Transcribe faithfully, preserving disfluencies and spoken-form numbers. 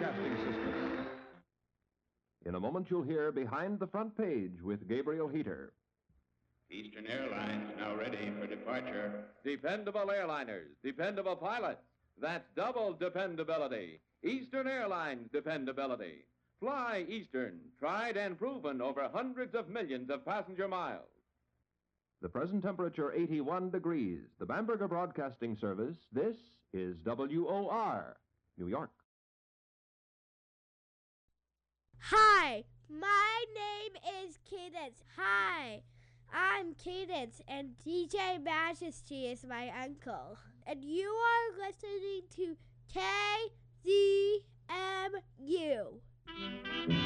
Broadcasting System. In a moment, you'll hear Behind the Front Page with Gabriel Heater. Eastern Airlines now ready for departure. Dependable airliners, dependable pilots. That's double dependability. Eastern Airlines dependability. Fly Eastern, tried and proven over hundreds of millions of passenger miles. The present temperature eighty-one degrees. The Bamberger Broadcasting Service. This is W O R, New York. Hi, my name is Cadence. Hi, I'm Cadence, and D J Majesty is my uncle. And you are listening to K Z M U.